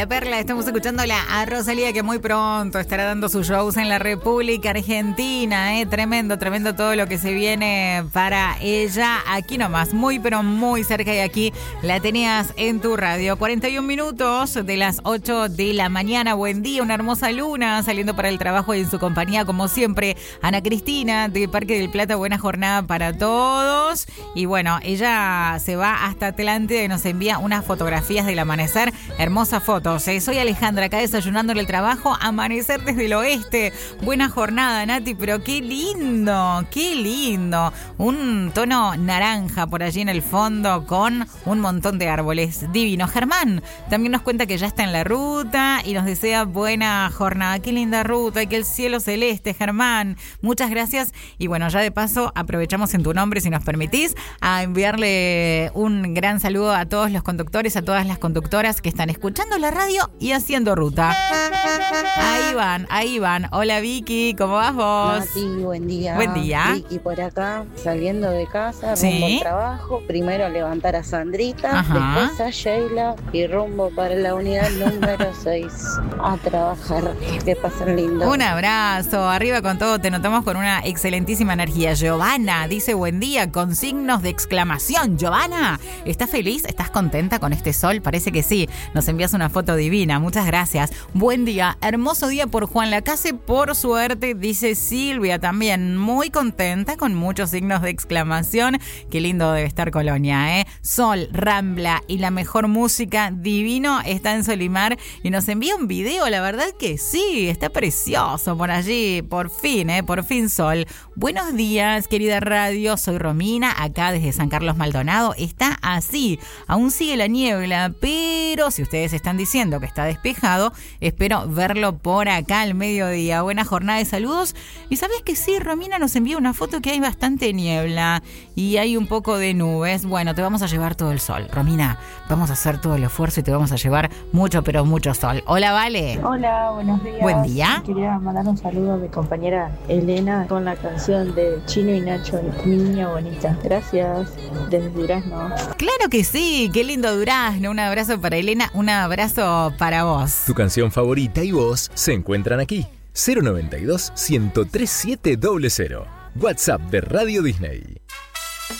La Perla. Estamos escuchándola a Rosalía, que muy pronto estará dando sus shows en la República Argentina. Tremendo todo lo que se viene para ella. Aquí nomás, muy pero muy cerca, y aquí la tenías en tu radio. 41 minutos de las 8 de la mañana. Buen día, una hermosa luna saliendo para el trabajo y en su compañía, como siempre, Ana Cristina de Parque del Plata. Buena jornada para todos. Y bueno, ella se va hasta Atlántida y nos envía unas fotografías del amanecer. Hermosas fotos. Soy Alejandra, acá desayunando en el trabajo. Amanecer desde el oeste. Buena jornada, Nati, pero qué lindo, qué lindo. Un tono naranja por allí en el fondo con un montón de árboles. Divino. Germán también nos cuenta que ya está en la ruta y nos desea buena jornada. Qué linda ruta y que el cielo celeste, Germán. Muchas gracias. Y bueno, ya de paso aprovechamos en tu nombre, si nos permitís, a enviarle un gran saludo a todos los conductores, a todas las conductoras que están escuchando la radio y haciendo ruta. Ahí van. Hola, Vicky, ¿cómo vas vos? Nati, buen día. Buen día. Vicky por acá, saliendo de casa, ¿Sí? rumbo al trabajo. Primero a levantar a Sandrita, Ajá. después a Sheila y rumbo para la unidad número 6 a trabajar. Que pasen lindo. Un abrazo, arriba con todo, te notamos con una excelentísima energía. Giovanna dice buen día con signos de exclamación. Giovanna, ¿estás feliz? ¿Estás contenta con este sol? Parece que sí. Nos envías una foto divina, muchas gracias. Buen día, hermoso día por Juan Lacase, por suerte, dice Silvia también. Muy contenta con muchos signos de exclamación. Qué lindo debe estar Colonia, ¿eh? Sol, Rambla y la mejor música, divino, está en Solimar y nos envía un video, la verdad que sí, está precioso por allí, por fin sol. Buenos días, querida radio, soy Romina, acá desde San Carlos Maldonado. Está así, aún sigue la niebla, pero si ustedes están diciendo que está despejado, espero verlo por acá al mediodía. Buena jornada de saludos. Y sabes que sí, Romina nos envía una foto que hay bastante niebla y hay un poco de nubes. Bueno, te vamos a llevar todo el sol, Romina, vamos a hacer todo el esfuerzo y te vamos a llevar mucho, pero mucho sol. Hola, Vale. Hola, buenos días. Buen día. Quería mandar un saludo a mi compañera Elena con la canción de Chino y Nacho, Mi Niña Bonita. Gracias, desde Durazno. Claro que sí, qué lindo Durazno. Un abrazo para Elena, un abrazo para vos. Tu canción favorita y vos se encuentran aquí. 092-103700. WhatsApp de Radio Disney.